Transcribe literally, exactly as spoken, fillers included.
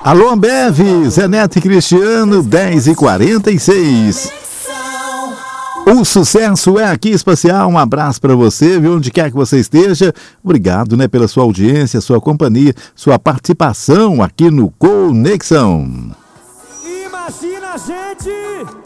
Alô, Ambev, Zé Neto e Cristiano, dez e quarenta e seis. O sucesso é aqui, Espacial. Um abraço para você, viu? Onde quer que você esteja. Obrigado, né, pela sua audiência, sua companhia, sua participação aqui no Conexão. Imagina a gente